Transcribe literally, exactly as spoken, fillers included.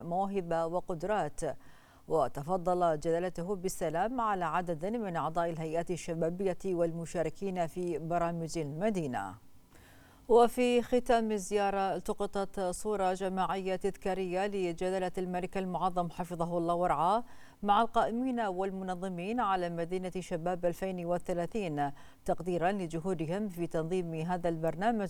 مواهب وقدرات. وتفضل جلالته بالسلام على عدد من أعضاء الهيئات الشبابية والمشاركين في برامج المدينة. وفي ختام الزيارة التقطت صورة جماعية تذكارية لجلالة الملك المعظم حفظه الله ورعاه مع القائمين والمنظمين على مدينة شباب ألفين وثلاثين تقديرا لجهودهم في تنظيم هذا البرنامج